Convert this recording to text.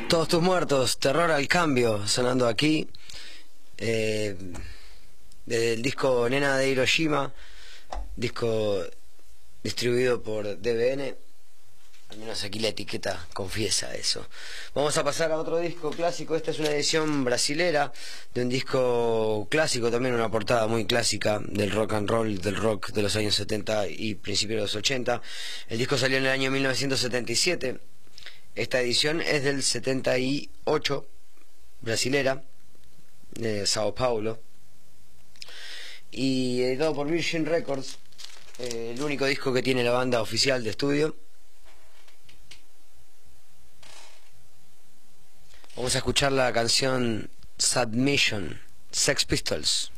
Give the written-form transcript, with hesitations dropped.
Todos tus muertos, Terror al cambio, sonando aquí, desde el disco Nena de Hiroshima, disco distribuido por DBN, al menos aquí la etiqueta confiesa eso. Vamos a pasar a otro disco clásico. Esta es una edición brasilera de un disco clásico, también una portada muy clásica del rock and roll, del rock de los años 70 y principios de los 80. El disco salió en el año 1977. Esta edición es del 78, brasilera, de Sao Paulo, y editado por Virgin Records, el único disco que tiene la banda oficial de estudio. Vamos a escuchar la canción Submission, Sex Pistols.